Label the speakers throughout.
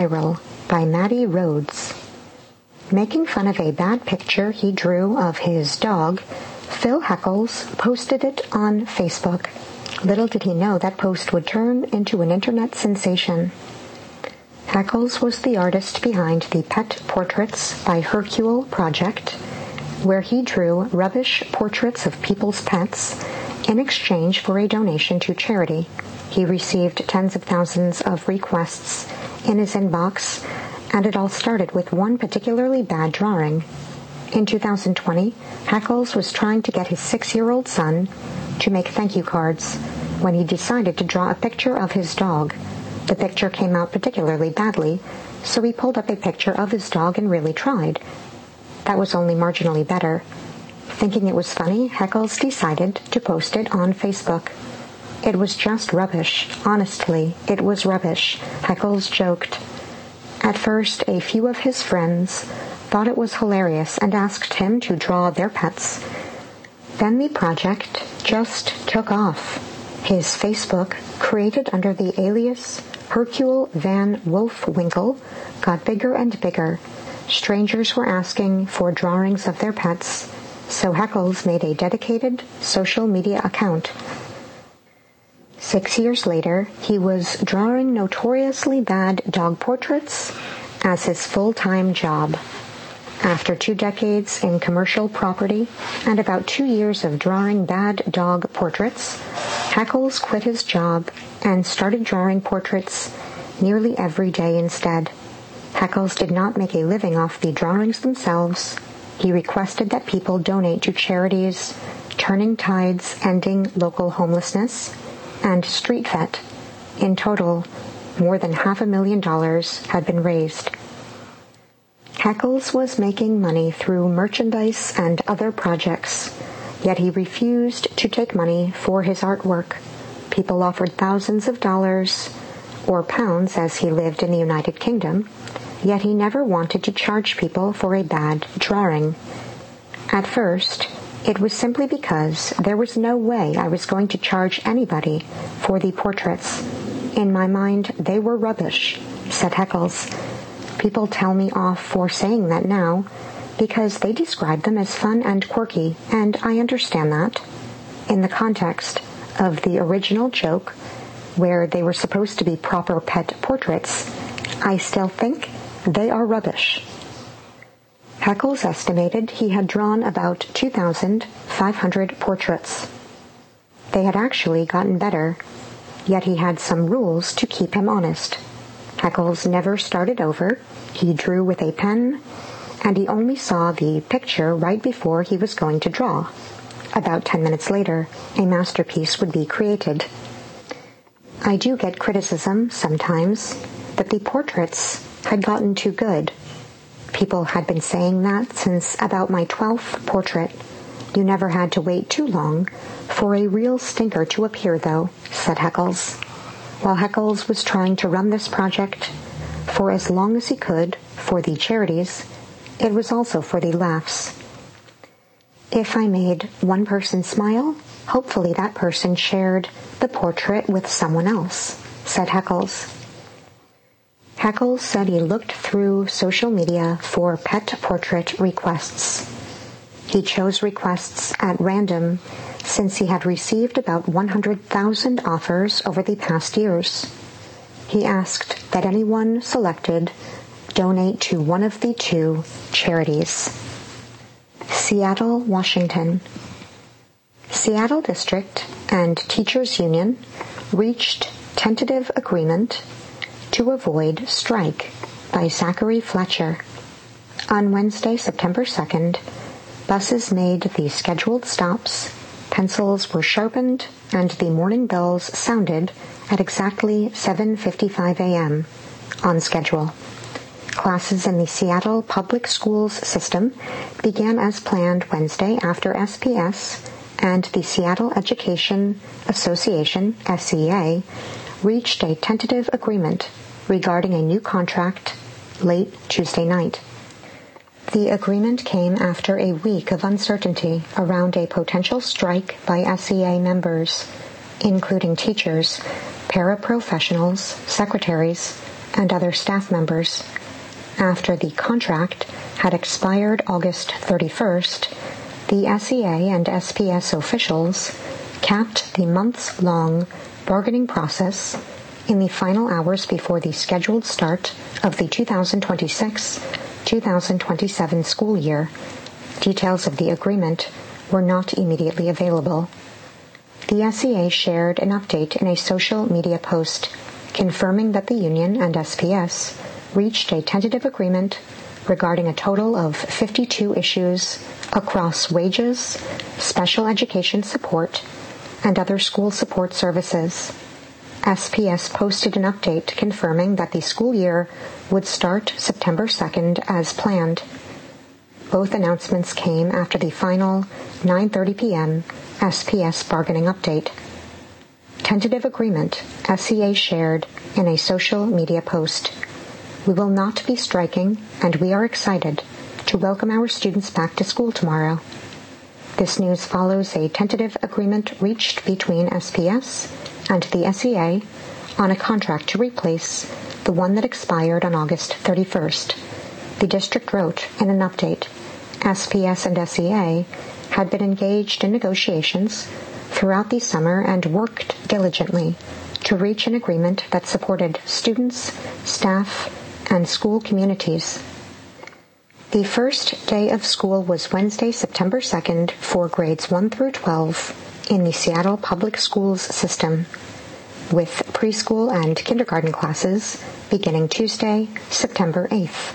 Speaker 1: Viral by Maddie Rhodes. Making fun of a bad picture he drew of his dog, Phil Heckles posted it on Facebook. Little did he know that post would turn into an internet sensation. Heckles was the artist behind the Pet Portraits by Hercule project, where he drew rubbish portraits of people's pets in exchange for a donation to charity. He received tens of thousands of requests in his inbox, and it all started with one particularly bad drawing. In 2020, Heckles was trying to get his 6-year-old son to make thank you cards when he decided to draw a picture of his dog. The picture came out particularly badly, so he pulled up a picture of his dog and really tried. That was only marginally better. Thinking it was funny, Heckles decided to post it on Facebook. It was just rubbish. Honestly, it was rubbish, Heckles joked. At first, a few of his friends thought it was hilarious and asked him to draw their pets. Then the project just took off. His Facebook, created under the alias Hercule Van Wolfwinkel, got bigger and bigger. Strangers were asking for drawings of their pets, so Heckles made a dedicated social media account. 6 years later, he was drawing notoriously bad dog portraits as his full-time job. After 2 decades in commercial property and about 2 years of drawing bad dog portraits, Heckles quit his job and started drawing portraits nearly every day instead. Heckles did not make a living off the drawings themselves. He requested that people donate to charities Turning Tides Ending Local Homelessness and Street Vet. In total, more than $500,000 had been raised. Heckles was making money through merchandise and other projects, yet he refused to take money for his artwork. People offered thousands of dollars, or pounds as he lived in the United Kingdom, yet he never wanted to charge people for a bad drawing. At first, it was simply because there was no way I was going to charge anybody for the portraits. In my mind, they were rubbish, said Heckles. People tell me off for saying that now because they describe them as fun and quirky, and I understand that. In the context of the original joke, where they were supposed to be proper pet portraits, I still think they are rubbish. Heckles estimated he had drawn about 2,500 portraits. They had actually gotten better, yet he had some rules to keep him honest. Heckles never started over. He drew with a pen, and he only saw the picture right before he was going to draw. About 10 minutes later, a masterpiece would be created. I do get criticism sometimes that the portraits had gotten too good. People had been saying that since about my 12th portrait. You never had to wait too long for a real stinker to appear, though, said Heckles. While Heckles was trying to run this project for as long as he could for the charities, it was also for the laughs. If I made one person smile, hopefully that person shared the portrait with someone else, said Heckles. Heckles said he looked through social media for pet portrait requests. He chose requests at random since he had received about 100,000 offers over the past years. He asked that anyone selected donate to one of the 2 charities. Seattle, Washington. Seattle District and Teachers Union reached tentative agreement to avoid strike by Zachary Fletcher. On Wednesday, September 2nd, buses made the scheduled stops, pencils were sharpened, and the morning bells sounded at exactly 7:55 a.m. on schedule. Classes in the Seattle Public Schools system began as planned Wednesday after SPS and the Seattle Education Association, SEA, reached a tentative agreement regarding a new contract late Tuesday night. The agreement came after a week of uncertainty around a potential strike by SEA members, including teachers, paraprofessionals, secretaries, and other staff members. After the contract had expired August 31st, the SEA and SPS officials capped the months-long bargaining process in the final hours before the scheduled start of the 2026-2027 school year. Details of the agreement were not immediately available. The SEA shared an update in a social media post confirming that the union and SPS reached a tentative agreement regarding a total of 52 issues across wages, special education support, and other school support services. SPS posted an update confirming that the school year would start September 2nd as planned. Both announcements came after the final 9:30 p.m. SPS bargaining update. Tentative agreement, SEA shared in a social media post. We will not be striking, and we are excited to welcome our students back to school tomorrow. This news follows a tentative agreement reached between SPS and the SEA on a contract to replace the one that expired on August 31st. The district wrote in an update, SPS and SEA had been engaged in negotiations throughout the summer and worked diligently to reach an agreement that supported students, staff, and school communities. The first day of school was Wednesday, September 2nd for grades 1 through 12 in the Seattle Public Schools system, with preschool and kindergarten classes beginning Tuesday, September 8th.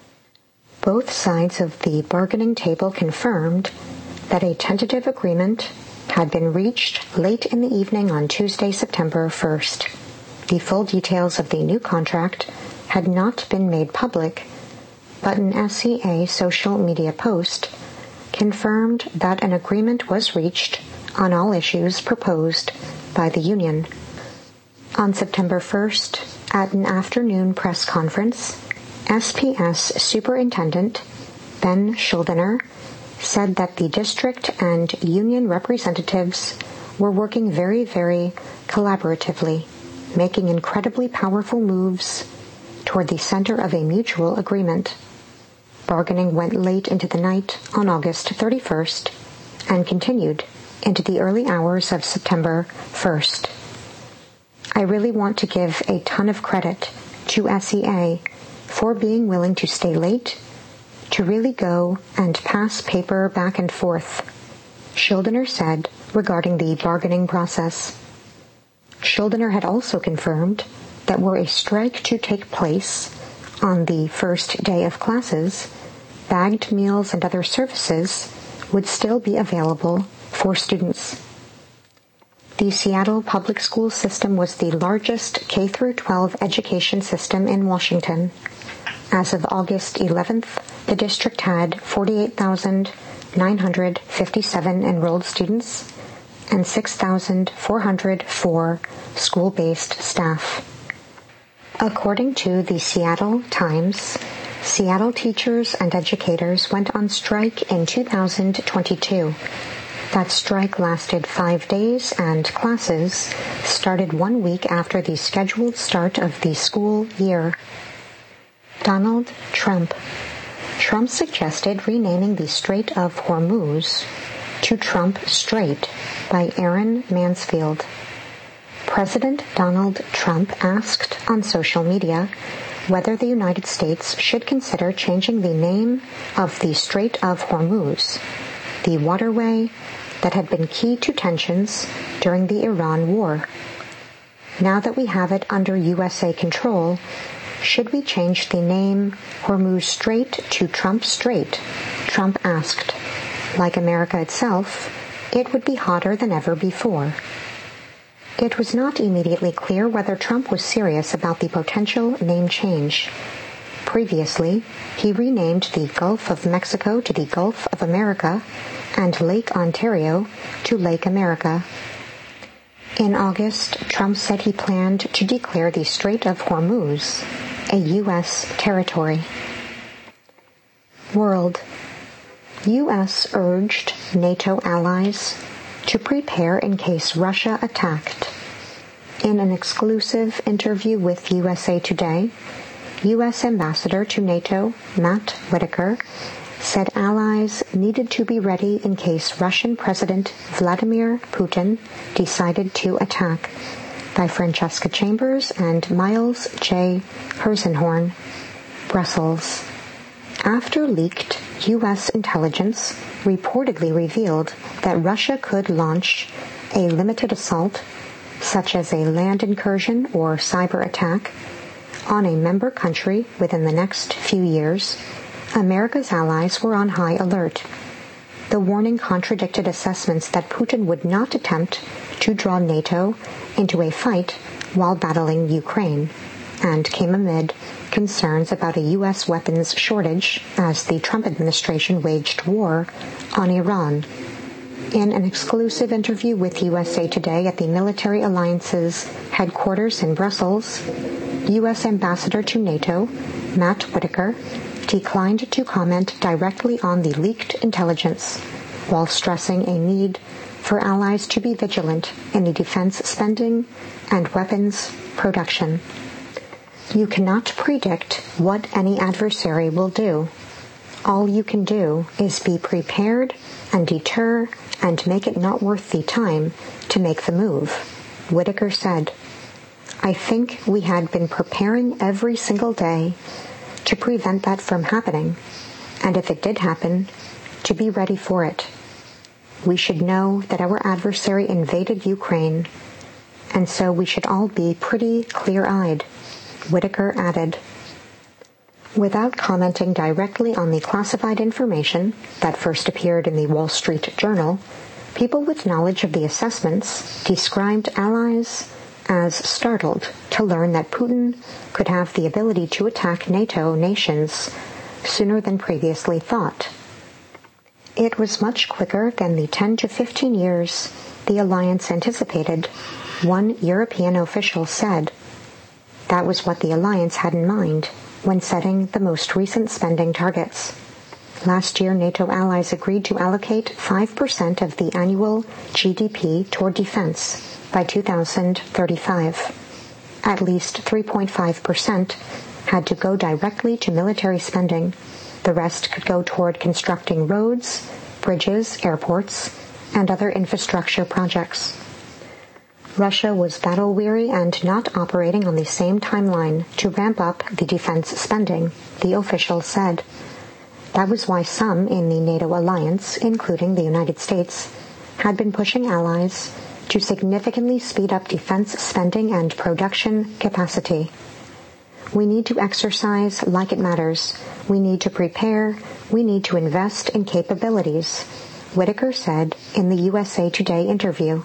Speaker 1: Both sides of the bargaining table confirmed that a tentative agreement had been reached late in the evening on Tuesday, September 1st. The full details of the new contract had not been made public, but an SEA social media post confirmed that an agreement was reached on all issues proposed by the union. On September 1st, at an afternoon press conference, SPS Superintendent Ben Schuldiner said that the district and union representatives were working very, very collaboratively, making incredibly powerful moves toward the center of a mutual agreement. Bargaining went late into the night on August 31st and continued into the early hours of September 1st. I really want to give a ton of credit to SEA for being willing to stay late, to really go and pass paper back and forth, Schuldiner said regarding the bargaining process. Schuldiner had also confirmed that were a strike to take place on the first day of classes, bagged meals and other services would still be available for students. The Seattle Public School System was the largest K-12 education system in Washington. As of August 11th, the district had 48,957 enrolled students and 6,404 school-based staff. According to the Seattle Times, Seattle teachers and educators went on strike in 2022. That strike lasted 5 days, and classes started 1 week after the scheduled start of the school year. Donald Trump. Trump suggested renaming the Strait of Hormuz to Trump Strait by Aaron Mansfield. President Donald Trump asked on social media whether the United States should consider changing the name of the Strait of Hormuz, the waterway that had been key to tensions during the Iran war. Now that we have it under USA control, should we change the name Hormuz Strait to Trump Strait? Trump asked. Like America itself, it would be hotter than ever before. It was not immediately clear whether Trump was serious about the potential name change. Previously, he renamed the Gulf of Mexico to the Gulf of America and Lake Ontario to Lake America. In August, Trump said he planned to declare the Strait of Hormuz a U.S. territory. World. U.S. urged NATO allies to prepare in case Russia attacked. In an exclusive interview with USA Today, U.S. Ambassador to NATO, Matt Whitaker, said allies needed to be ready in case Russian President Vladimir Putin decided to attack, by Francesca Chambers and Miles J. Herzenhorn, Brussels. After leaked U.S. intelligence reportedly revealed that Russia could launch a limited assault, such as a land incursion or cyber attack, on a member country within the next few years, America's allies were on high alert. The warning contradicted assessments that Putin would not attempt to draw NATO into a fight while battling Ukraine, and came amid concerns about a U.S. weapons shortage as the Trump administration waged war on Iran. In an exclusive interview with USA Today at the Military Alliance's headquarters in Brussels, U.S. Ambassador to NATO, Matt Whitaker, declined to comment directly on the leaked intelligence, while stressing a need for allies to be vigilant in the defense spending and weapons production. You cannot predict what any adversary will do. All you can do is be prepared and deter and make it not worth the time to make the move, Whitaker said. I think we had been preparing every single day to prevent that from happening, and if it did happen, to be ready for it. We should know that our adversary invaded Ukraine, and so we should all be pretty clear-eyed, Whitaker added. Without commenting directly on the classified information that first appeared in the Wall Street Journal, people with knowledge of the assessments described allies as startled to learn that Putin could have the ability to attack NATO nations sooner than previously thought. It was much quicker than the 10 to 15 years the alliance anticipated, one European official said. That was what the alliance had in mind when setting the most recent spending targets. Last year, NATO allies agreed to allocate 5% of the annual GDP toward defense by 2035. At least 3.5% had to go directly to military spending. The rest could go toward constructing roads, bridges, airports, and other infrastructure projects. Russia was battle-weary and not operating on the same timeline to ramp up the defense spending, the official said. That was why some in the NATO alliance, including the United States, had been pushing allies to significantly speed up defense spending and production capacity. We need to exercise like it matters. We need to prepare. We need to invest in capabilities, Whitaker said in the USA Today interview.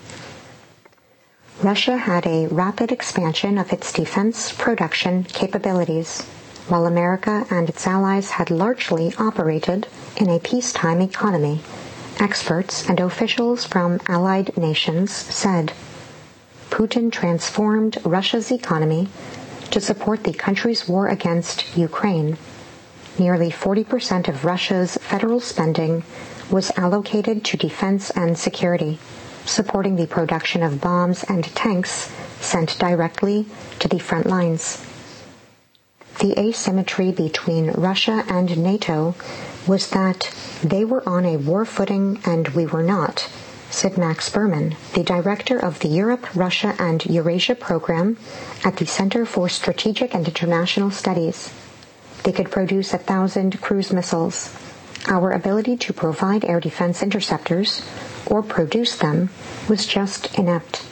Speaker 1: Russia had a rapid expansion of its defense production capabilities, while America and its allies had largely operated in a peacetime economy, experts and officials from allied nations said. Putin transformed Russia's economy to support the country's war against Ukraine. Nearly 40% of Russia's federal spending was allocated to defense and security, supporting the production of bombs and tanks sent directly to the front lines. The asymmetry between Russia and NATO was that they were on a war footing and we were not, said Max Berman, the director of the Europe, Russia, and Eurasia program at the Center for Strategic and International Studies. They could produce 1,000 cruise missiles. Our ability to provide air defense interceptors, or produce them, was just inept.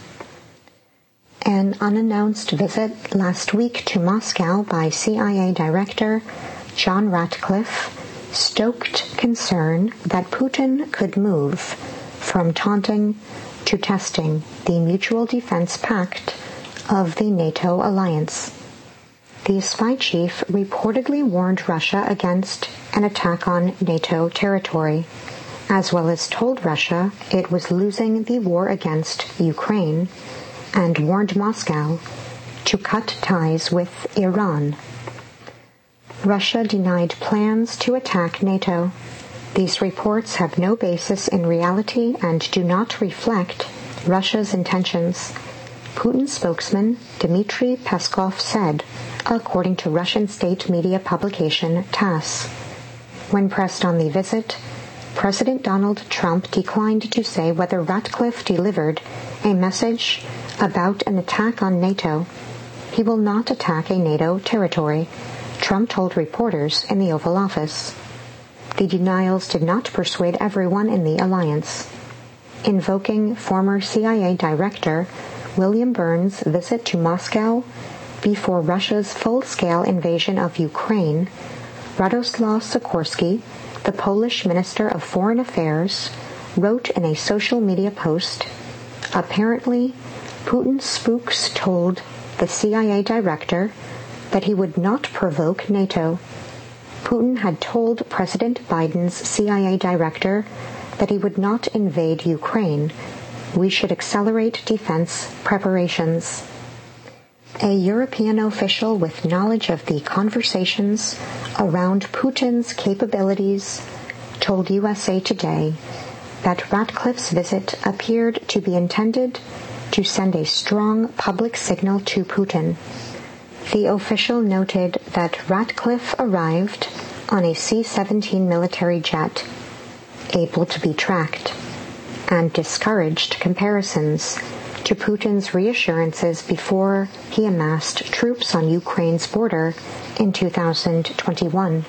Speaker 1: An unannounced visit last week to Moscow by CIA Director John Ratcliffe stoked concern that Putin could move from taunting to testing the Mutual Defense Pact of the NATO alliance. The spy chief reportedly warned Russia against an attack on NATO territory, as well as told Russia it was losing the war against Ukraine, and warned Moscow to cut ties with Iran. Russia denied plans to attack NATO. These reports have no basis in reality and do not reflect Russia's intentions, Putin's spokesman Dmitry Peskov said according to Russian state media publication TASS. When pressed on the visit, President Donald Trump declined to say whether Ratcliffe delivered a message about an attack on NATO. He will not attack a NATO territory, Trump told reporters in the Oval Office. The denials did not persuade everyone in the alliance. Invoking former CIA Director William Burns' visit to Moscow before Russia's full-scale invasion of Ukraine, Radoslaw Sikorski, the Polish Minister of Foreign Affairs, wrote in a social media post, "Apparently, Putin's spooks told the CIA director that he would not provoke NATO. Putin had told President Biden's CIA director that he would not invade Ukraine. We should accelerate defense preparations." A European official with knowledge of the conversations around Putin's capabilities told USA Today that Ratcliffe's visit appeared to be intended to send a strong public signal to Putin. The official noted that Ratcliffe arrived on a C-17 military jet, able to be tracked, and discouraged comparisons to Putin's reassurances before he amassed troops on Ukraine's border in 2021.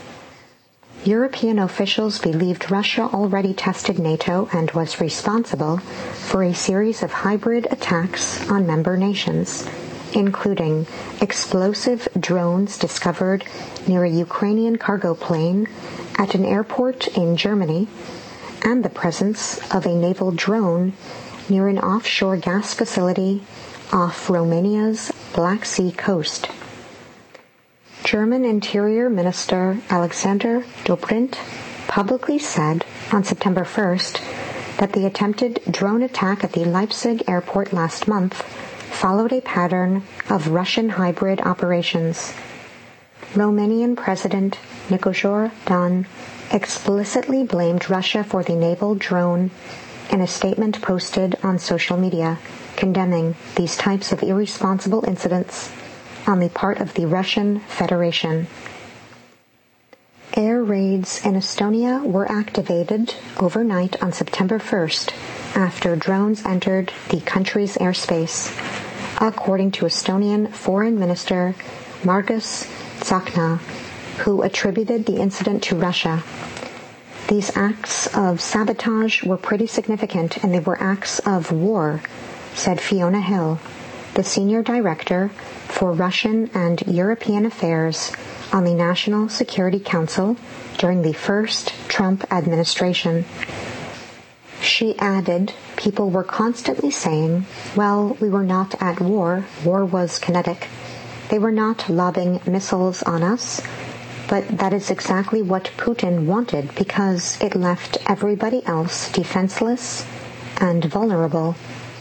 Speaker 1: European officials believed Russia already tested NATO and was responsible for a series of hybrid attacks on member nations, including explosive drones discovered near a Ukrainian cargo plane at an airport in Germany, and the presence of a naval drone near an offshore gas facility off Romania's Black Sea coast. German Interior Minister Alexander Dobrindt publicly said on September 1st that the attempted drone attack at the Leipzig airport last month followed a pattern of Russian hybrid operations. Romanian President Nicolae Dan explicitly blamed Russia for the naval drone in a statement posted on social media, condemning these types of irresponsible incidents on the part of the Russian Federation. Air raids in Estonia were activated overnight on September 1st after drones entered the country's airspace, according to Estonian Foreign Minister Margus Tsahkna, who attributed the incident to Russia. These acts of sabotage were pretty significant, and they were acts of war, said Fiona Hill, the senior director for Russian and European affairs on the National Security Council during the first Trump administration. She added, people were constantly saying, well, we were not at war. War was kinetic. They were not lobbing missiles on us. But that is exactly what Putin wanted, because it left everybody else defenseless and vulnerable.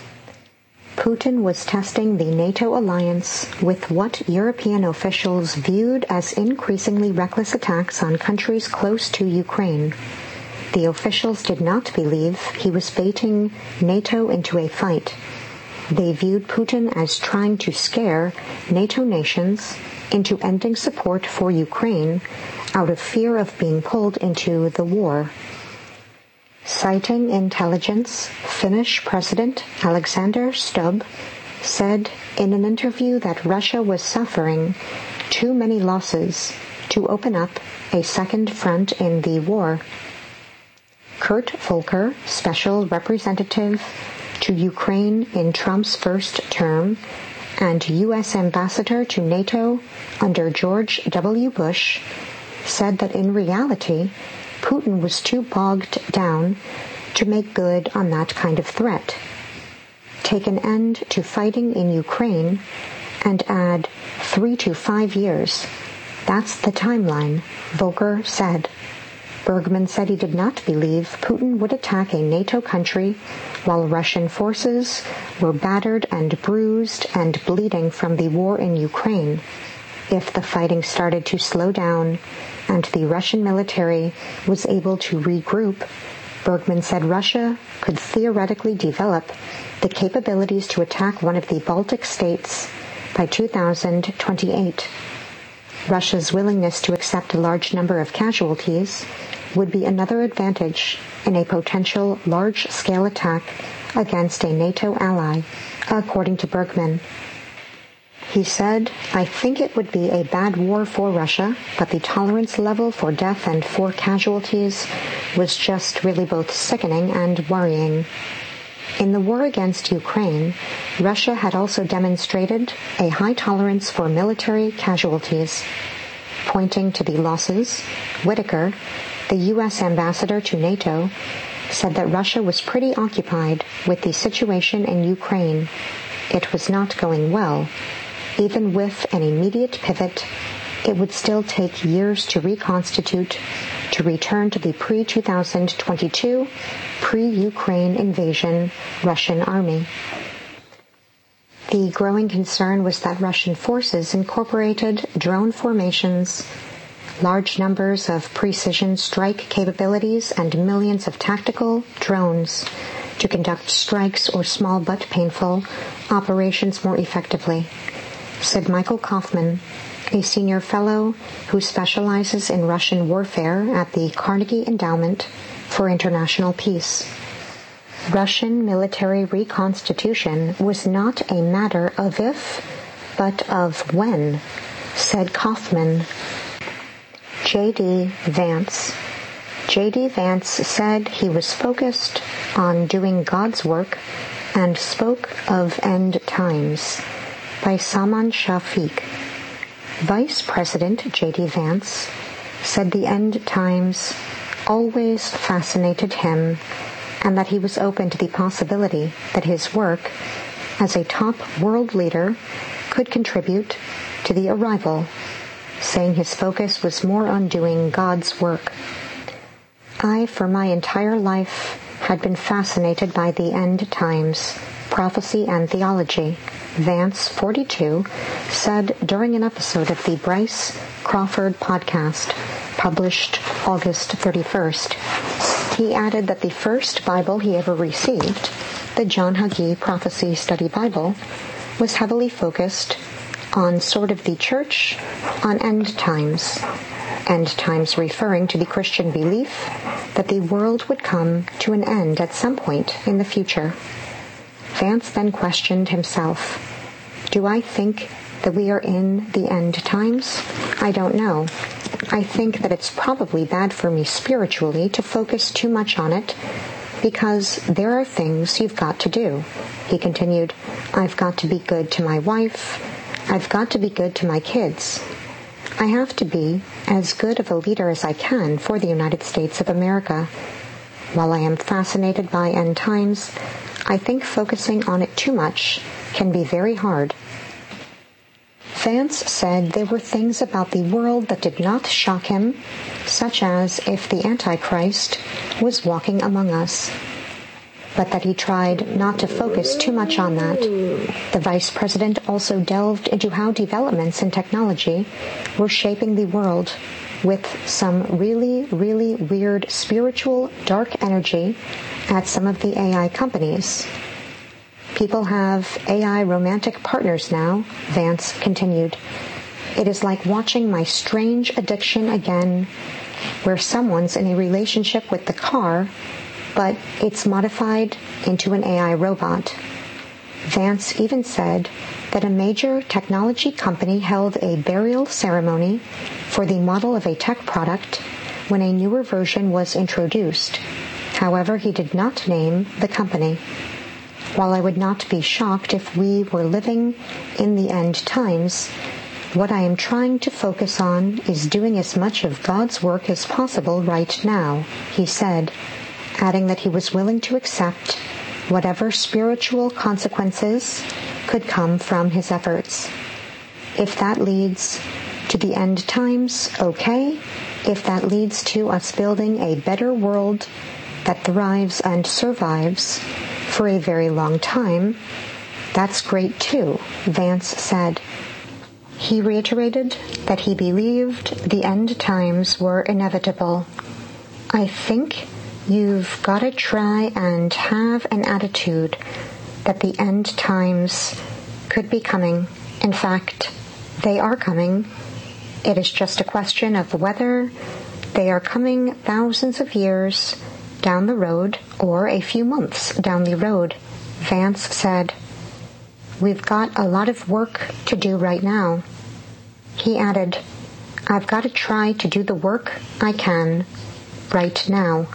Speaker 1: Putin was testing the NATO alliance with what European officials viewed as increasingly reckless attacks on countries close to Ukraine. The officials did not believe he was baiting NATO into a fight. They viewed Putin as trying to scare NATO nations into ending support for Ukraine out of fear of being pulled into the war. Citing intelligence, Finnish President Alexander Stubb said in an interview that Russia was suffering too many losses to open up a second front in the war. Kurt Volker, special representative to Ukraine in Trump's first term and U.S. ambassador to NATO under George W. Bush, said that in reality, Putin was too bogged down to make good on that kind of threat. Take an end to fighting in Ukraine and add 3 to 5 years. That's the timeline, Volker said. Bergman said he did not believe Putin would attack a NATO country while Russian forces were battered and bruised and bleeding from the war in Ukraine. If the fighting started to slow down and the Russian military was able to regroup, Bergman said Russia could theoretically develop the capabilities to attack one of the Baltic states by 2028. Russia's willingness to accept a large number of casualties would be another advantage in a potential large-scale attack against a NATO ally, according to Bergman. He said, "I think it would be a bad war for Russia, but the tolerance level for death and for casualties was just really both sickening and worrying." In the war against Ukraine, Russia had also demonstrated a high tolerance for military casualties. Pointing to the losses, Whitaker, the U.S. ambassador to NATO, said that Russia was pretty occupied with the situation in Ukraine. It was not going well. Even with an immediate pivot, it would still take years to reconstitute, to return to the pre-2022, pre-Ukraine invasion Russian army. The growing concern was that Russian forces incorporated drone formations, large numbers of precision strike capabilities, and millions of tactical drones to conduct strikes or small but painful operations more effectively, said Michael Kaufman, a senior fellow who specializes in Russian warfare at the Carnegie Endowment for International Peace. Russian military reconstitution was not a matter of if, but of when, said Kaufman. J.D. Vance. J.D. Vance said he was focused on doing God's work and spoke of end times, by Salman Shafiq. Vice President J.D. Vance said the end times always fascinated him and that he was open to the possibility that his work as a top world leader could contribute to the arrival, saying his focus was more on doing God's work. I, for my entire life, had been fascinated by the end times, prophecy and theology, Vance, 42, said during an episode of the Bryce Crawford podcast, published August 31st. He added that the first Bible he ever received, the John Hagee Prophecy Study Bible, was heavily focused on sort of the church on end times referring to the Christian belief that the world would come to an end at some point in the future. Vance then questioned himself, "Do I think that we are in the end times? I don't know. I think that it's probably bad for me spiritually to focus too much on it because there are things you've got to do." He continued, "I've got to be good to my wife. I've got to be good to my kids. I have to be as good of a leader as I can for the United States of America. While I am fascinated by end times, I think focusing on it too much can be very hard." Vance said there were things about the world that did not shock him, such as if the Antichrist was walking among us, but that he tried not to focus too much on that. The vice president also delved into how developments in technology were shaping the world, with some really, really weird spiritual dark energy at some of the AI companies. People have AI romantic partners now, Vance continued. It is like watching my strange addiction again, where someone's in a relationship with the car, but it's modified into an AI robot. Vance even said that a major technology company held a burial ceremony for the model of a tech product when a newer version was introduced. However, he did not name the company. While I would not be shocked if we were living in the end times, what I am trying to focus on is doing as much of God's work as possible right now, he said, adding that he was willing to accept whatever spiritual consequences could come from his efforts. If that leads to the end times, okay. If that leads to us building a better world that thrives and survives for a very long time, that's great too, Vance said. He reiterated that he believed the end times were inevitable. I think you've got to try and have an attitude that the end times could be coming In fact, they are coming. It is just a question of whether they are coming thousands of years down the road or a few months down the road, Vance said. We've got a lot of work to do right now. He added, I've got to try to do the work I can right now.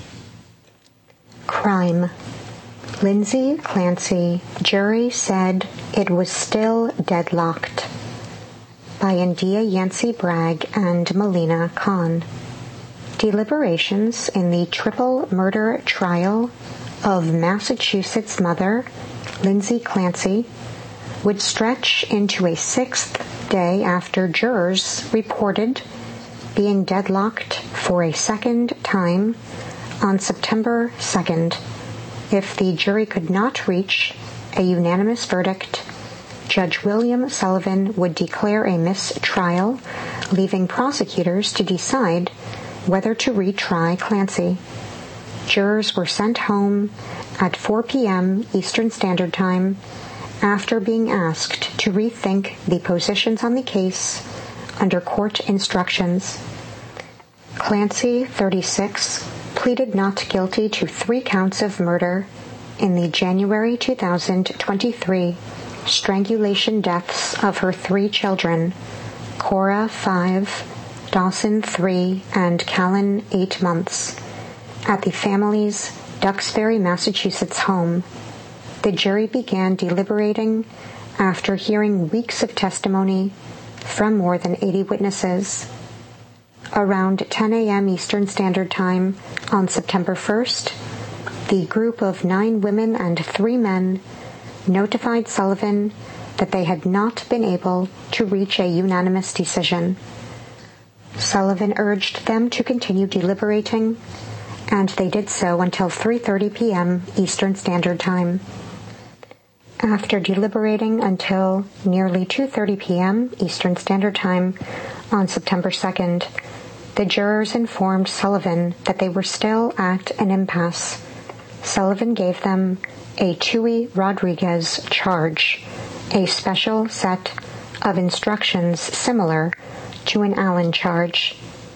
Speaker 1: Crime. Lindsay Clancy, jury said it was still deadlocked. By India Yancey Bragg and Melina Khan. Deliberations in the triple murder trial of Massachusetts mother Lindsay Clancy would stretch into a sixth day after jurors reported being deadlocked for a second time on September 2nd. If the jury could not reach a unanimous verdict, Judge William Sullivan would declare a mistrial, leaving prosecutors to decide whether to retry Clancy. Jurors were sent home at 4 p.m. Eastern Standard Time after being asked to rethink the positions on the case under court instructions. Clancy, 36, pleaded not guilty to 3 counts of murder in the January 2023 strangulation deaths of her 3 children, Cora, 5, Dawson, 3, and Callan, 8 months, at the family's Duxbury, Massachusetts home. The jury began deliberating after hearing weeks of testimony from more than 80 witnesses. Around 10 a.m. Eastern Standard Time on September 1st, the group of 9 women and 3 men notified Sullivan that they had not been able to reach a unanimous decision. Sullivan urged them to continue deliberating, and they did so until 3:30 p.m. Eastern Standard Time. After deliberating until nearly 2:30 p.m. Eastern Standard Time on September 2nd, the jurors informed Sullivan that they were still at an impasse. Sullivan gave them a Tui Rodriguez charge, a special set of instructions similar to an Allen charge.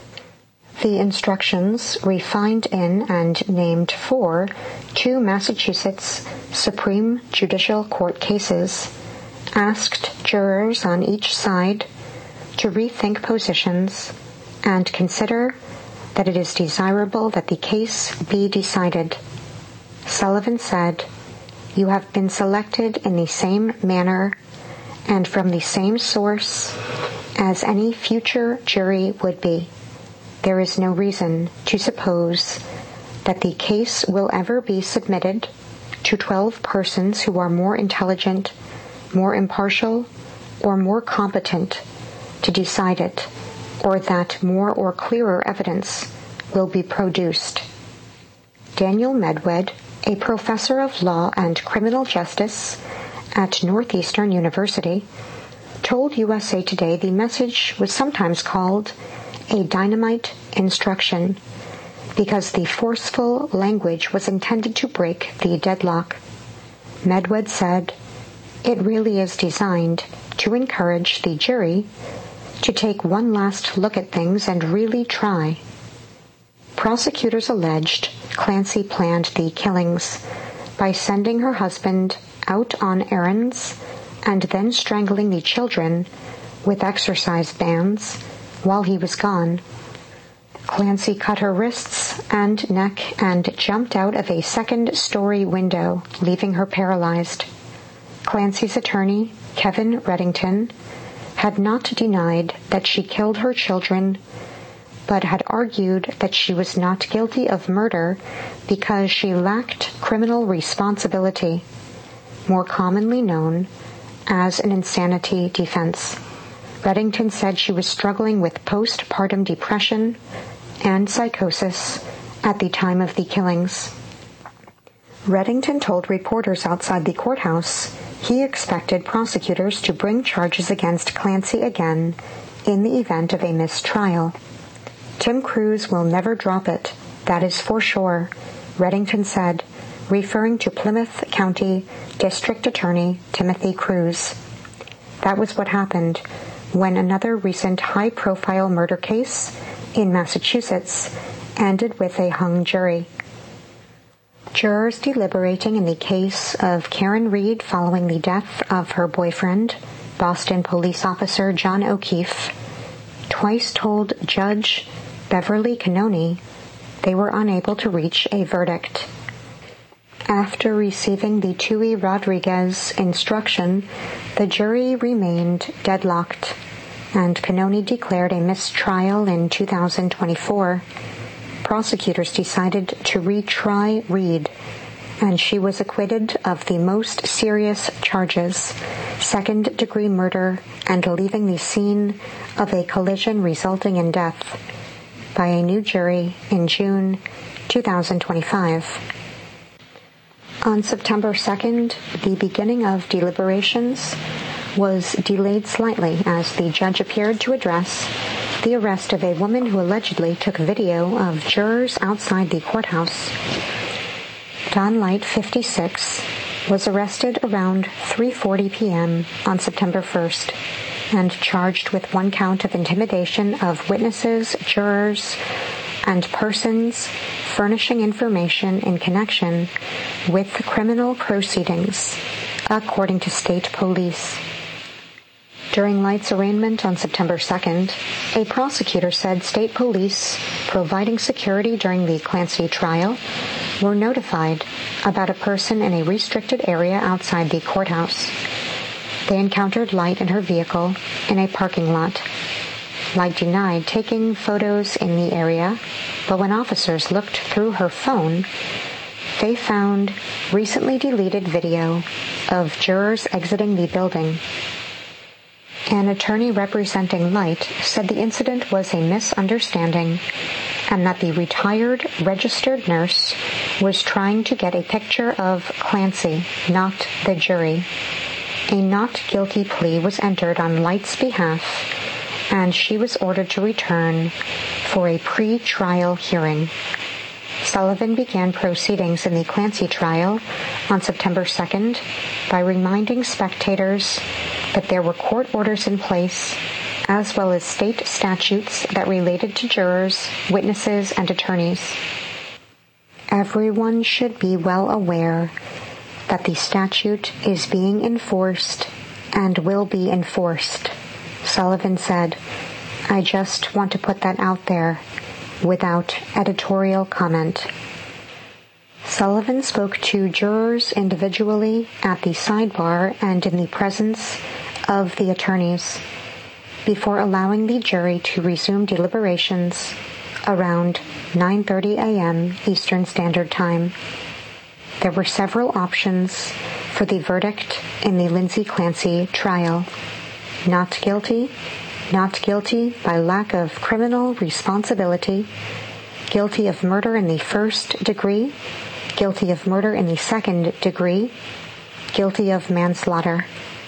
Speaker 1: The instructions, refined in and named for 2 Massachusetts Supreme Judicial Court cases, asked jurors on each side to rethink positions and consider that it is desirable that the case be decided. Sullivan said, "You have been selected in the same manner and from the same source as any future jury would be. There is no reason to suppose that the case will ever be submitted to 12 persons who are more intelligent, more impartial, or more competent to decide it, or that more or clearer evidence will be produced." Daniel Medwed, a professor of law and criminal justice at Northeastern University, told USA Today the message was sometimes called a dynamite instruction because the forceful language was intended to break the deadlock. Medwed said, "It really is designed to encourage the jury to take one last look at things and really try." Prosecutors alleged Clancy planned the killings by sending her husband out on errands and then strangling the children with exercise bands while he was gone. Clancy cut her wrists and neck and jumped out of a second-story window, leaving her paralyzed. Clancy's attorney, Kevin Reddington, had not denied that she killed her children, but had argued that she was not guilty of murder because she lacked criminal responsibility, more commonly known as an insanity defense. Reddington said she was struggling with postpartum depression and psychosis at the time of the killings. Reddington told reporters outside the courthouse he expected prosecutors to bring charges against Clancy again in the event of a mistrial. "Tim Cruz will never drop it, that is for sure," Reddington said, referring to Plymouth County District Attorney Timothy Cruz. That was what happened when another recent high-profile murder case in Massachusetts ended with a hung jury. Jurors deliberating in the case of Karen Reed following the death of her boyfriend, Boston police officer John O'Keefe, twice told Judge Beverly Cannoni they were unable to reach a verdict. After receiving the Tui Rodriguez instruction, the jury remained deadlocked, and Cannoni declared a mistrial in 2024. Prosecutors decided to retry Reed, and she was acquitted of the most serious charges, second-degree murder and leaving the scene of a collision resulting in death, by a new jury in June 2025. On September 2nd, the beginning of deliberations was delayed slightly as the judge appeared to address the arrest of a woman who allegedly took video of jurors outside the courthouse. Dawn Light, 56, was arrested around 3:40 p.m. on September 1st and charged with one count of intimidation of witnesses, jurors, and persons furnishing information in connection with criminal proceedings, according to state police. During Light's arraignment on September 2nd, a prosecutor said state police providing security during the Clancy trial were notified about a person in a restricted area outside the courthouse. They encountered Light in her vehicle in a parking lot. Light denied taking photos in the area, but when officers looked through her phone, they found recently deleted video of jurors exiting the building. An attorney representing Light said the incident was a misunderstanding and that the retired registered nurse was trying to get a picture of Clancy, not the jury. A not guilty plea was entered on Light's behalf, and she was ordered to return for a pre-trial hearing. Sullivan began proceedings in the Clancy trial on September 2nd by reminding spectators that there were court orders in place, as well as state statutes that related to jurors, witnesses, and attorneys. Everyone should be well aware that the statute is being enforced and will be enforced, Sullivan said. I just want to put that out there without editorial comment. Sullivan spoke to jurors individually at the sidebar and in the presence of the attorneys before allowing the jury to resume deliberations around 9:30 a.m. Eastern Standard Time. There were several options for the verdict in the Lindsay Clancy trial. Not guilty by lack of criminal responsibility, guilty of murder in the first degree, guilty of murder in the second degree, guilty of manslaughter.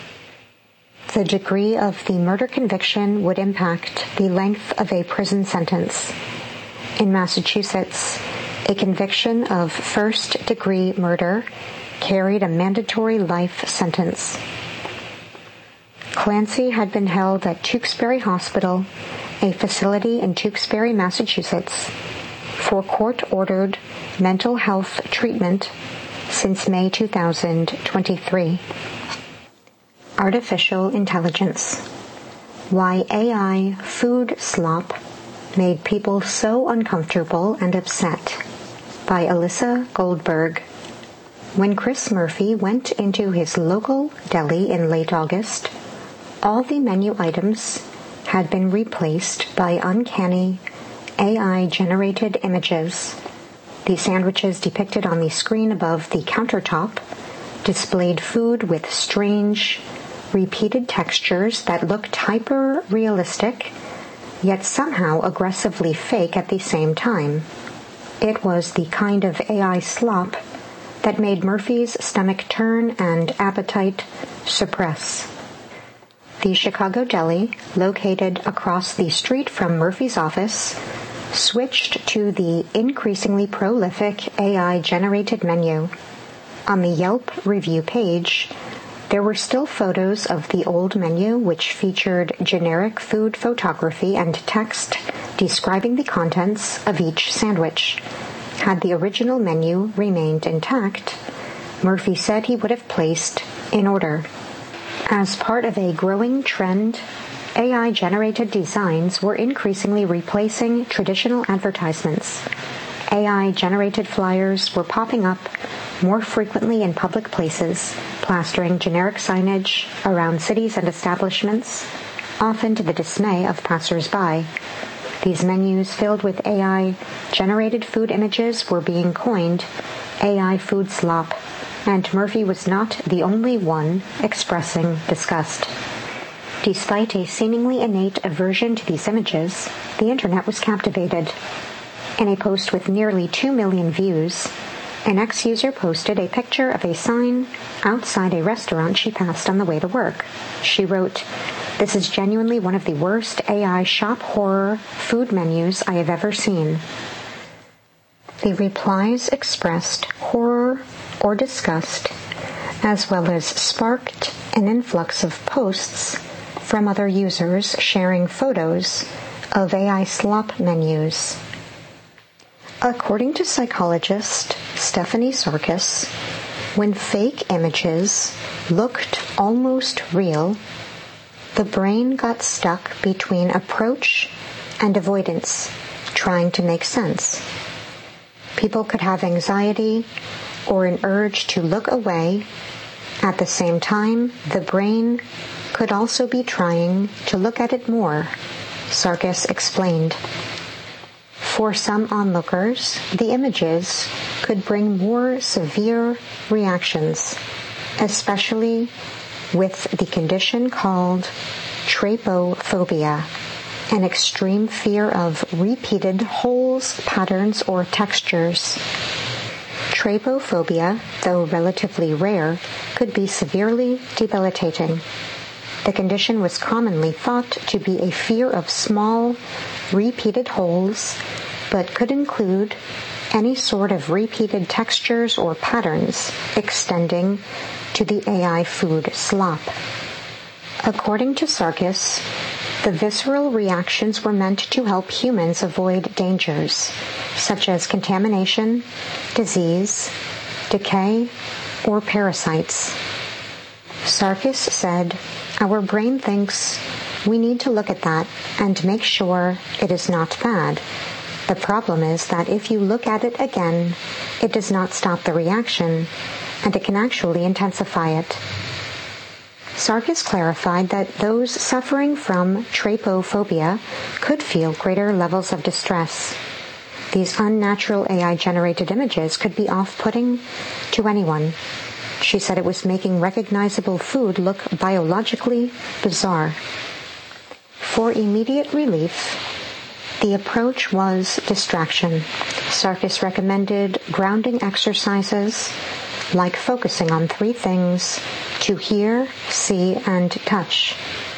Speaker 1: The degree of the murder conviction would impact the length of a prison sentence. In Massachusetts, a conviction of first-degree murder carried a mandatory life sentence. Clancy had been held at Tewksbury Hospital, a facility in Tewksbury, Massachusetts, for court-ordered mental health treatment since May 2023. Artificial Intelligence: Why AI Food Slop Made People So Uncomfortable and Upset, by Alyssa Goldberg. When Chris Murphy went into his local deli in late August, all the menu items had been replaced by uncanny AI-generated images. The sandwiches depicted on the screen above the countertop displayed food with strange, repeated textures that looked hyper-realistic, yet somehow aggressively fake at the same time. It was the kind of AI slop that made Murphy's stomach turn and appetite suppress. The Chicago Deli, located across the street from Murphy's office, switched to the increasingly prolific AI-generated menu. On the Yelp review page, There were still photos of the old menu, which featured generic food photography and text describing the contents of each sandwich. Had the original menu remained intact, Murphy said he would have placed in order. As part of a growing trend, AI-generated designs were increasingly replacing traditional advertisements. AI-generated flyers were popping up more frequently in public places, plastering generic signage around cities and establishments, often to the dismay of passers-by. These menus filled with AI-generated food images were being coined AI food slop, and Murphy was not the only one expressing disgust. Despite a seemingly innate aversion to these images, the internet was captivated. In a post with nearly 2 million views, an ex-user posted a picture of a sign outside a restaurant she passed on the way to work. She wrote, "This is genuinely one of the worst AI shop horror food menus I have ever seen." The replies expressed horror or disgust, as well as sparked an influx of posts from other users sharing photos of AI slop menus. According to psychologist Stephanie Sarkis, when fake images looked almost real, the brain got stuck between approach and avoidance, trying to make sense. People could have anxiety or an urge to look away. At the same time, the brain could also be trying to look at it more, Sarkis explained. For some onlookers, the images could bring more severe reactions, especially with the condition called trypophobia, an extreme fear of repeated holes, patterns, or textures. Trypophobia, though relatively rare, could be severely debilitating. The condition was commonly thought to be a fear of small, repeated holes, but could include any sort of repeated textures or patterns extending to the AI food slop. According to Sarkis, the visceral reactions were meant to help humans avoid dangers, such as contamination, disease, decay, or parasites. Sarkis said, "Our brain thinks we need to look at that and make sure it is not bad. The problem is that if you look at it again, it does not stop the reaction, and it can actually intensify it." Sarkis clarified that those suffering from trypophobia could feel greater levels of distress. These unnatural AI-generated images could be off-putting to anyone. She said it was making recognizable food look biologically bizarre. For immediate relief, the approach was distraction. Sarkis recommended grounding exercises like focusing on 3 things: to hear, see, and touch.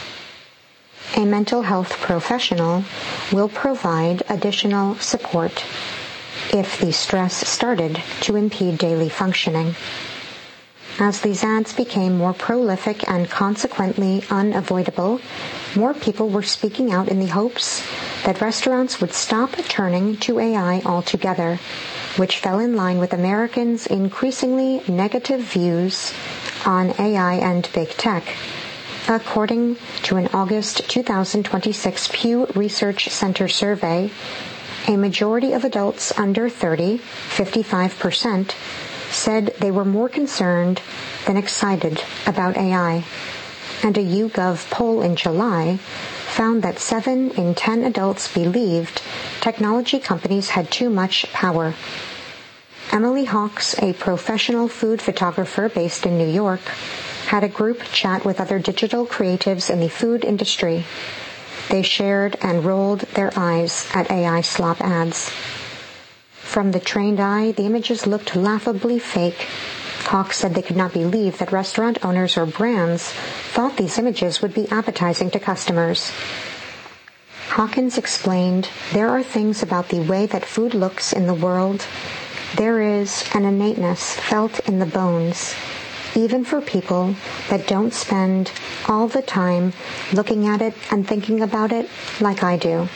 Speaker 1: A mental health professional will provide additional support if the stress started to impede daily functioning. As these ads became more prolific and consequently unavoidable, more people were speaking out in the hopes that restaurants would stop turning to AI altogether, which fell in line with Americans' increasingly negative views on AI and big tech. According to an August 2026 Pew Research Center survey, a majority of adults under 30, 55%, said they were more concerned than excited about AI. And a YouGov poll in July found that 7 in 10 adults believed technology companies had too much power. Emily Hawks, a professional food photographer based in New York, had a group chat with other digital creatives in the food industry. They shared and rolled their eyes at AI slop ads. From the trained eye, the images looked laughably fake. Hawks said they could not believe that restaurant owners or brands thought these images would be appetizing to customers. Hawkins explained, "There are things about the way that food looks in the world. There is an innateness felt in the bones. even for people that don't spend all the time looking at it and thinking about it like I do.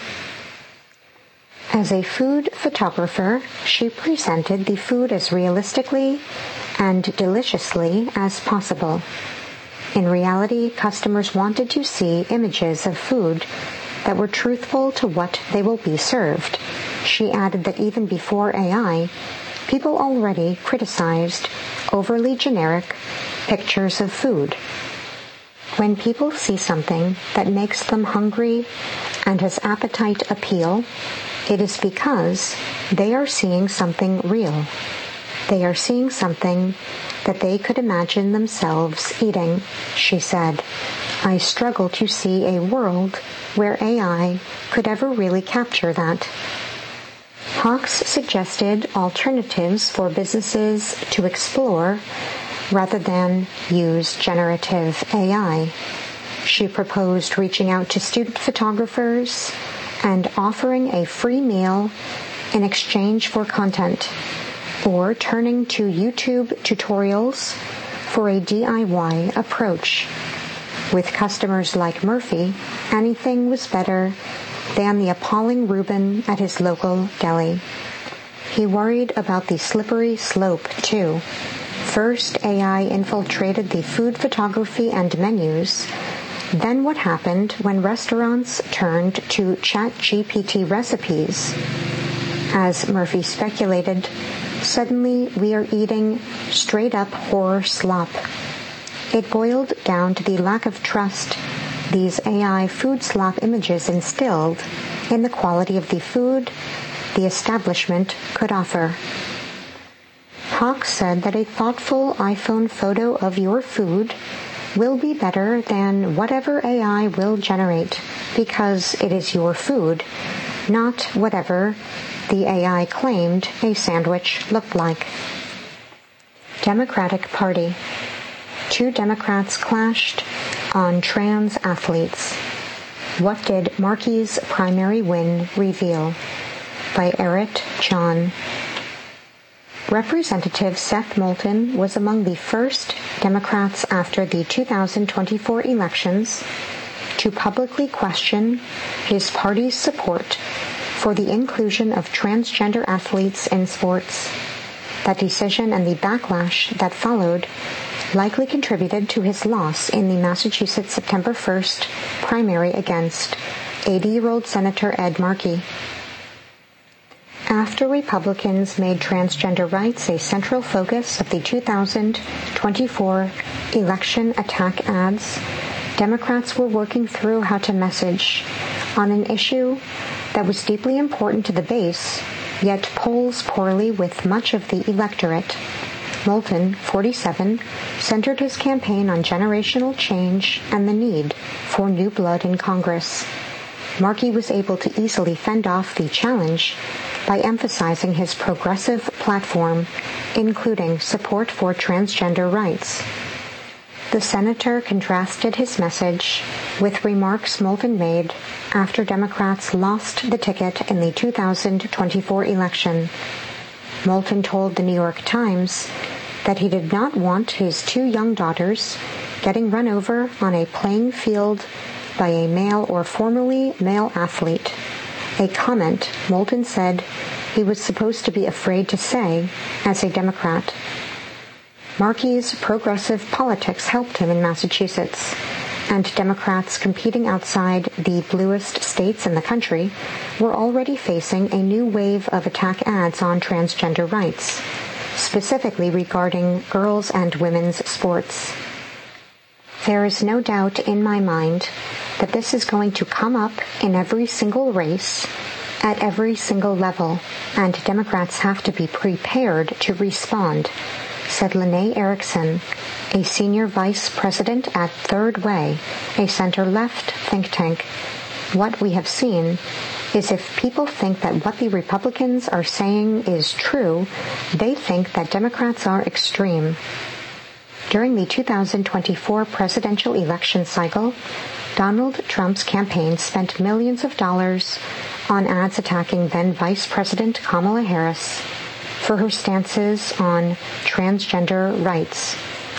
Speaker 1: As a food photographer, she presented the food as realistically and deliciously as possible. In reality, customers wanted to see images of food that were truthful to what they will be served. She added that even before AI, people already criticized overly generic pictures of food. When people see something that makes them hungry and has appetite appeal, it is because they are seeing something real. They are seeing something that they could imagine themselves eating, she said. I struggle to see a world where AI could ever really capture that. Hawks suggested alternatives for businesses to explore rather than use generative AI. She proposed reaching out to student photographers and offering a free meal in exchange for content, or turning to YouTube tutorials for a DIY approach. With customers like Murphy, anything was better than the appalling Reuben at his local deli. He worried about the slippery slope, too. First, AI infiltrated the food photography and menus. Then what happened when restaurants turned to ChatGPT recipes? As Murphy speculated, suddenly we are eating straight-up horror slop. It boiled down to the lack of trust these AI food slop images instilled in the quality of the food the establishment could offer. Hawks said that a thoughtful iPhone photo of your food will be better than whatever AI will generate because it is your food, not whatever the AI claimed a sandwich looked like. Democratic Party. 2 Democrats clashed on trans athletes. What did Markey's primary win reveal? By Eric John. Representative Seth Moulton was among the first Democrats after the 2024 elections to publicly question his party's support for the inclusion of transgender athletes in sports. That decision and the backlash that followed likely contributed to his loss in the Massachusetts September 1st primary against 80-year-old Senator Ed Markey. After Republicans made transgender rights a central focus of the 2024 election attack ads, Democrats were working through how to message on an issue that was deeply important to the base, yet polls poorly with much of the electorate. Moulton, 47, centered his campaign on generational change and the need for new blood in Congress. Markey was able to easily fend off the challenge by emphasizing his progressive platform, including support for transgender rights. The senator contrasted his message with remarks Moulton made after Democrats lost the ticket in the 2024 election. Moulton told the New York Times that he did not want his 2 young daughters getting run over on a playing field by a male or formerly male athlete, a comment Moulton said he was supposed to be afraid to say as a Democrat. Markey's progressive politics helped him in Massachusetts, and Democrats competing outside the bluest states in the country were already facing a new wave of attack ads on transgender rights, specifically regarding girls' and women's sports. There is no doubt in my mind that this is going to come up in every single race, at every single level, and Democrats have to be prepared to respond, said Lene Erickson, a senior vice president at Third Way, a center-left think tank. What we have seen is if people think that what the Republicans are saying is true, they think that Democrats are extreme. During the 2024 presidential election cycle, Donald Trump's campaign spent millions of dollars on ads attacking then Vice President Kamala Harris for her stances on transgender rights.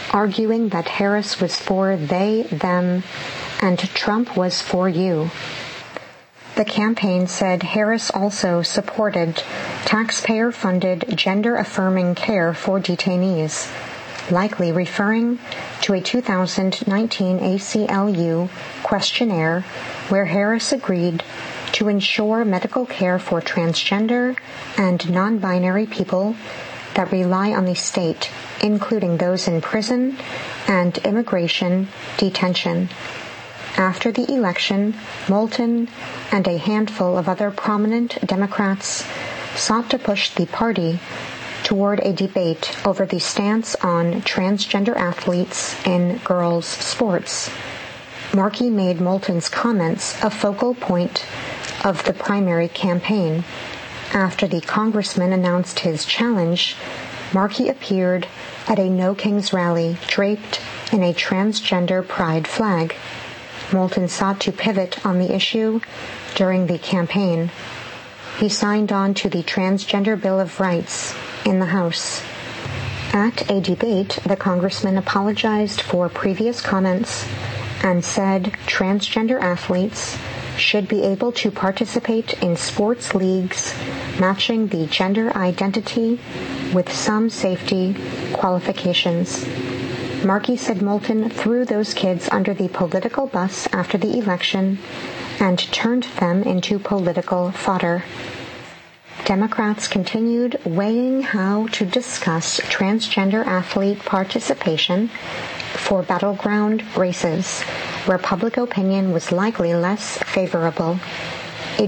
Speaker 1: arguing that Harris was for they, them, and Trump was for you. The campaign said Harris also supported taxpayer-funded gender-affirming care for detainees, likely referring to a 2019 ACLU questionnaire where Harris agreed to ensure medical care for transgender and non-binary people that rely on the state, including those in prison and immigration detention. After the election, Moulton and a handful of other prominent Democrats sought to push the party toward a debate over the stance on transgender athletes in girls' sports. Markey made Moulton's comments a focal point of the primary campaign. After the congressman announced his challenge, Markey appeared at a No Kings rally draped in a transgender pride flag. Moulton sought to pivot on the issue during the campaign. He signed on to the Transgender Bill of Rights in the House. At a debate, the congressman apologized for previous comments and said transgender athletes should be able to participate in sports leagues matching the gender identity with some safety qualifications. Markey said Moulton threw those kids under the political bus after the election and turned them into political fodder. Democrats continued weighing how to discuss transgender athlete participation for battleground races, where public opinion was likely less favorable. A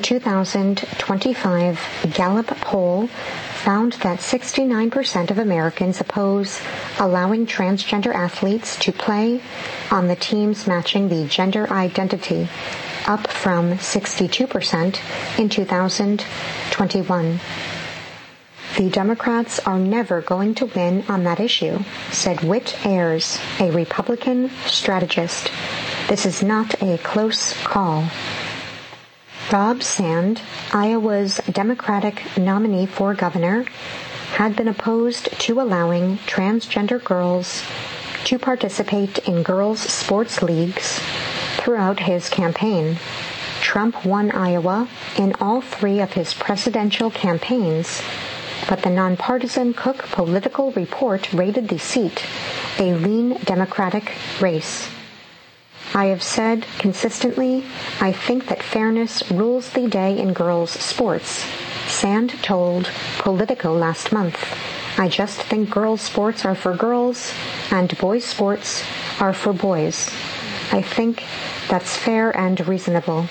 Speaker 1: 2025 Gallup poll found that 69% of Americans oppose allowing transgender athletes to play on the teams matching the gender identity, up from 62% in 2021. The Democrats are never going to win on that issue, said Whit Ayers, a Republican strategist. This is not a close call. Rob Sand, Iowa's Democratic nominee for governor, had been opposed to allowing transgender girls to participate in girls' sports leagues throughout his campaign. Trump won Iowa in all three of his presidential campaigns, but the nonpartisan Cook Political Report rated the seat a lean Democratic race. I have said consistently, I think that fairness rules the day in girls' sports, Sand told Politico last month. I just think girls' sports are for girls and boys' sports are for boys. I think that's fair and reasonable.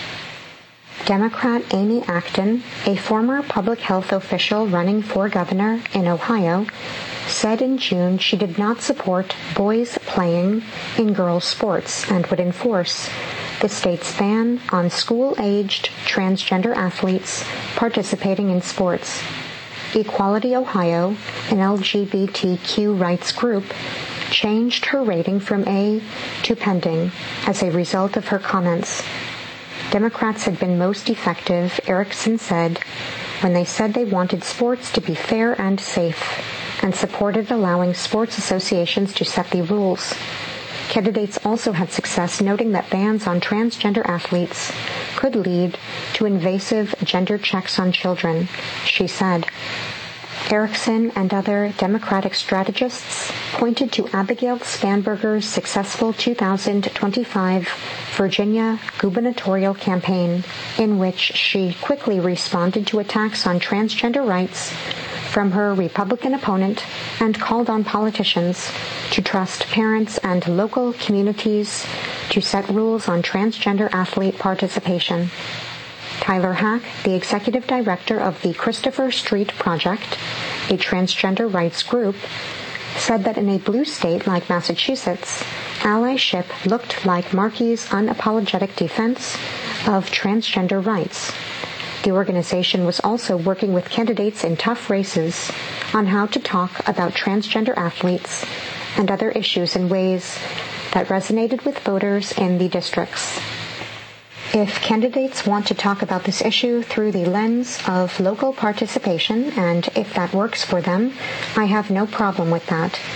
Speaker 1: Democrat Amy Acton, a former public health official running for governor in Ohio, said in June she did not support boys playing in girls' sports and would enforce the state's ban on school-aged transgender athletes participating in sports. Equality Ohio, an LGBTQ rights group, changed her rating from A to pending as a result of her comments. Democrats had been most effective, Erickson said, when they said they wanted sports to be fair and safe and supported allowing sports associations to set the rules. Candidates also had success noting that bans on transgender athletes could lead to invasive gender checks on children, she said. Erickson and other Democratic strategists pointed to Abigail Spanberger's successful 2025 Virginia gubernatorial campaign, in which she quickly responded to attacks on transgender rights from her Republican opponent and called on politicians to trust parents and local communities to set rules on transgender athlete participation. Tyler Hack, the executive director of the Christopher Street Project, a transgender rights group, said that in a blue state like Massachusetts, allyship looked like Markey's unapologetic defense of transgender rights. The organization was also working with candidates in tough races on how to talk about transgender athletes and other issues in ways that resonated with voters in the districts. If candidates want to talk about this issue through the lens of local participation, and if that works for them, I have no problem with that.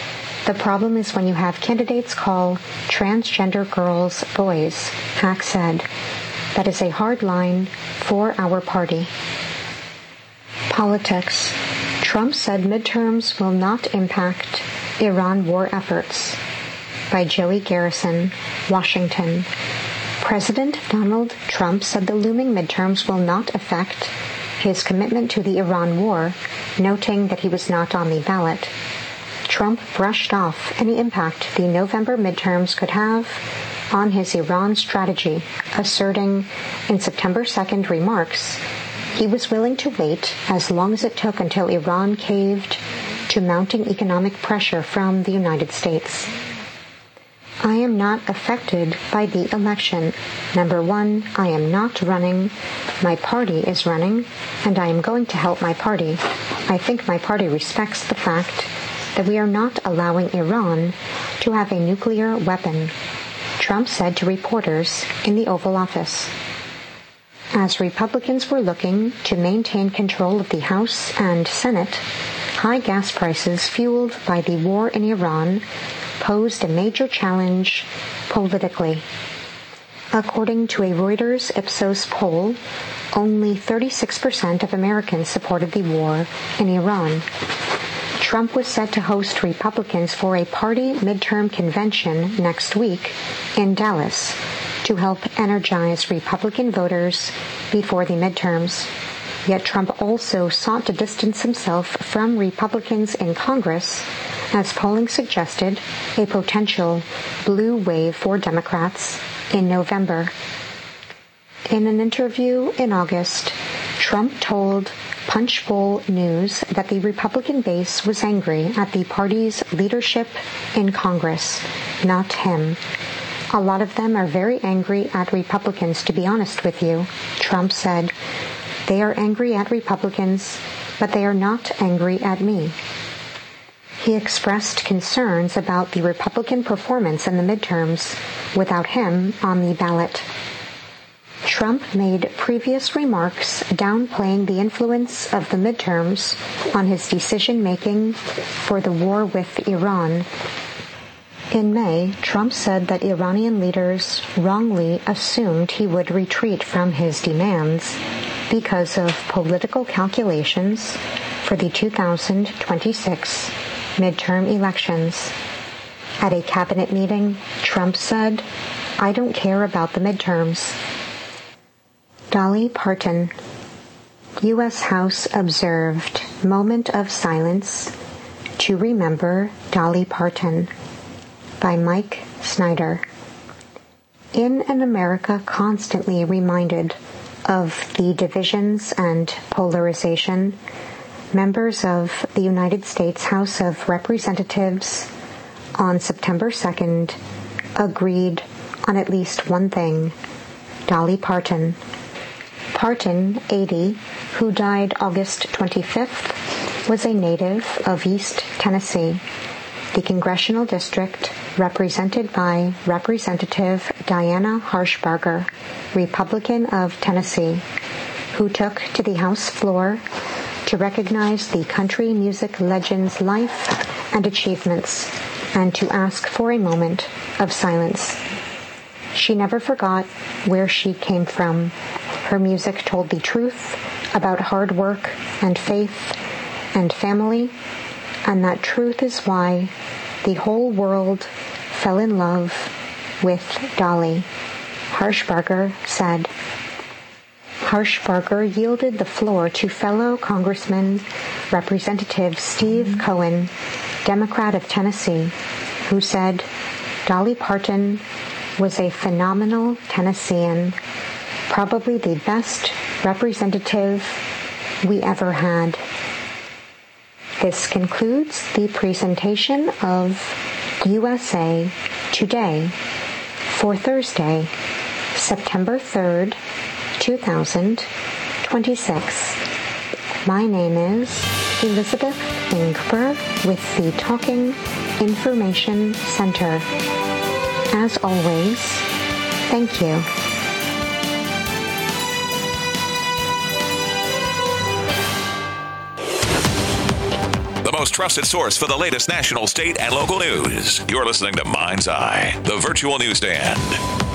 Speaker 1: The problem is when you have candidates call transgender girls boys, Hack said. That is a hard line for our party. Politics. Trump said midterms will not impact Iran war efforts. By Joey Garrison, Washington. President Donald Trump said the looming midterms will not affect his commitment to the Iran war, noting that he was not on the ballot. Trump brushed off any impact the November midterms could have on his Iran strategy, asserting in September 2nd remarks he was willing to wait as long as it took until Iran caved to mounting economic pressure from the United States. I am not affected by the election. Number one, I am not running. My party is running, and I am going to help my party. I think my party respects the fact that we are not allowing Iran to have a nuclear weapon, Trump said to reporters in the Oval Office. As Republicans were looking to maintain control of the House and Senate, high gas prices fueled by the war in Iran posed a major challenge politically. According to a Reuters Ipsos poll, only 36% of Americans supported the war in Iran. Trump was set to host Republicans for a party midterm convention next week in Dallas to help energize Republican voters before the midterms. Yet Trump also sought to distance himself from Republicans in Congress, as polling suggested a potential blue wave for Democrats in November. In an interview in August, Trump told Punchbowl News that the Republican base was angry at the party's leadership in Congress, not him. A lot of them are very angry at Republicans, to be honest with you, Trump said. They are angry at Republicans, but they are not angry at me. He expressed concerns about the Republican performance in the midterms without him on the ballot. Trump made previous remarks downplaying the influence of the midterms on his decision-making for the war with Iran. In May, Trump said that Iranian leaders wrongly assumed he would retreat from his demands because of political calculations for the 2026 midterm elections. At a cabinet meeting, Trump said, "I don't care about the midterms." Dolly Parton. U.S. House observed moment of silence to remember Dolly Parton. By Mike Snyder. In an America constantly reminded of the divisions and polarization, members of the United States House of Representatives on September 2nd agreed on at least one thing: Dolly Parton. Parton, 80, who died August 25th, was a native of East Tennessee, the congressional district represented by Representative Diana Harshbarger, Republican of Tennessee, who took to the House floor to recognize the country music legend's life and achievements and to ask for a moment of silence. She never forgot where she came from. Her music told the truth about hard work and faith and family, and that truth is why the whole world fell in love with Dolly, Harshbarger said. Harshbarger yielded the floor to fellow Congressman Representative Steve Cohen, Democrat of Tennessee, who said Dolly Parton was a phenomenal Tennessean, probably the best representative we ever had. This concludes the presentation of USA Today for Thursday, September 3rd, 2026. My name is Elizabeth Ingber with the Talking Information Center. As always, thank you.
Speaker 2: The most trusted source for the latest national, state, and local news. You're listening to Mind's Eye, the virtual newsstand.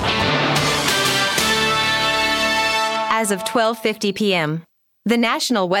Speaker 3: As of 12:50 p.m., the National